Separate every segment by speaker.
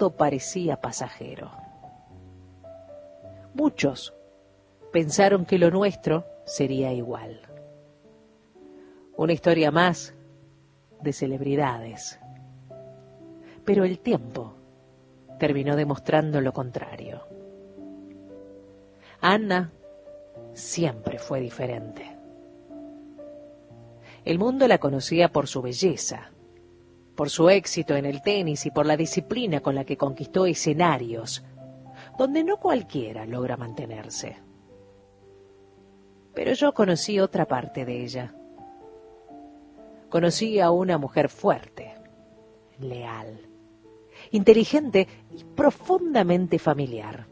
Speaker 1: pronto parecía pasajero. Muchos pensaron que lo nuestro sería igual. Una historia más de celebridades. Pero el tiempo terminó demostrando lo contrario. Anna siempre fue diferente. El mundo la conocía por su belleza, por su éxito en el tenis y por la disciplina con la que conquistó escenarios, donde no cualquiera logra mantenerse. Pero yo conocí otra parte de ella. Conocí a una mujer fuerte, leal, inteligente y profundamente familiar.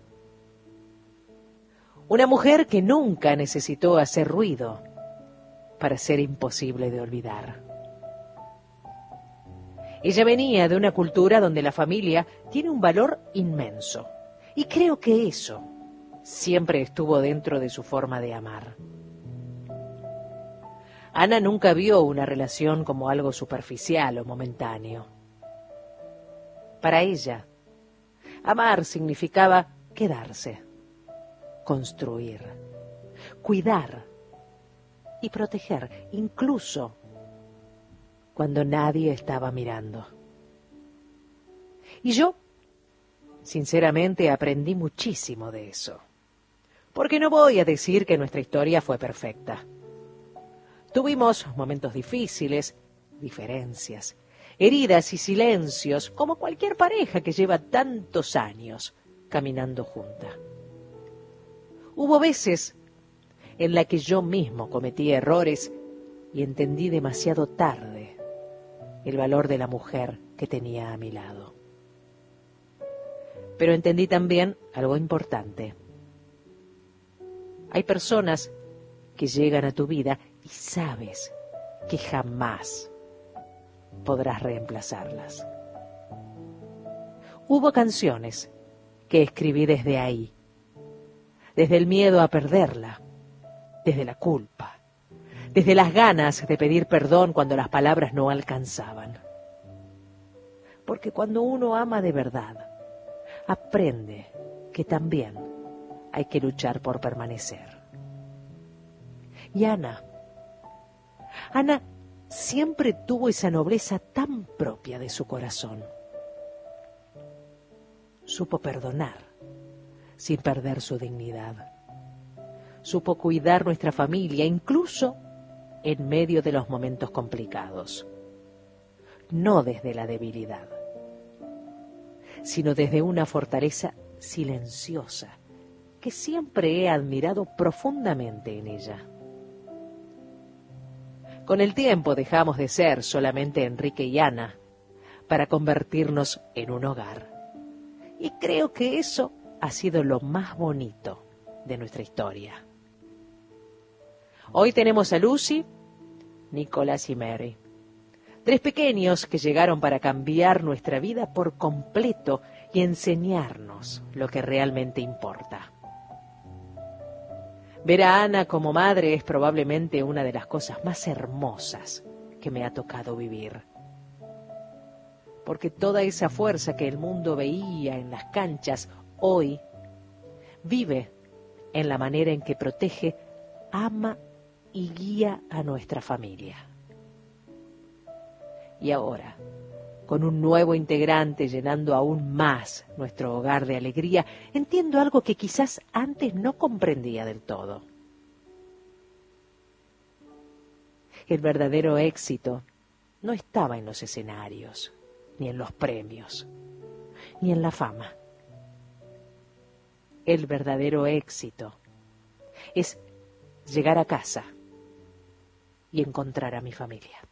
Speaker 1: Una mujer que nunca necesitó hacer ruido para ser imposible de olvidar. Ella venía de una cultura donde la familia tiene un valor inmenso, y creo que eso siempre estuvo dentro de su forma de amar. Anna nunca vio una relación como algo superficial o momentáneo. Para ella, amar significaba quedarse, construir, cuidar y proteger, incluso cuando nadie estaba mirando. Y yo, sinceramente, aprendí muchísimo de eso. Porque no voy a decir que nuestra historia fue perfecta. Tuvimos momentos difíciles, diferencias, heridas y silencios, como cualquier pareja que lleva tantos años caminando junta. Hubo veces en las que yo mismo cometí errores y entendí demasiado tarde el valor de la mujer que tenía a mi lado. Pero entendí también algo importante. Hay personas que llegan a tu vida y sabes que jamás podrás reemplazarlas. Hubo canciones que escribí desde ahí, desde el miedo a perderla, desde la culpa, desde las ganas de pedir perdón cuando las palabras no alcanzaban. Porque cuando uno ama de verdad, aprende que también hay que luchar por permanecer. Y Anna siempre tuvo esa nobleza tan propia de su corazón. Supo perdonar sin perder su dignidad. Supo cuidar nuestra familia, incluso en medio de los momentos complicados. No desde la debilidad, sino desde una fortaleza silenciosa que siempre he admirado profundamente en ella. Con el tiempo dejamos de ser solamente Enrique y Anna para convertirnos en un hogar. Y creo que eso ha sido lo más bonito de nuestra historia. Hoy tenemos a Lucy, Nicolás y Mary. 3 pequeños que llegaron para cambiar nuestra vida por completo y enseñarnos lo que realmente importa. Ver a Anna como madre es probablemente una de las cosas más hermosas que me ha tocado vivir. Porque toda esa fuerza que el mundo veía en las canchas, hoy vive en la manera en que protege, ama y guía a nuestra familia. Y ahora, con un nuevo integrante llenando aún más nuestro hogar de alegría, entiendo algo que quizás antes no comprendía del todo. El verdadero éxito no estaba en los escenarios, ni en los premios, ni en la fama. El verdadero éxito es llegar a casa y encontrar a mi familia.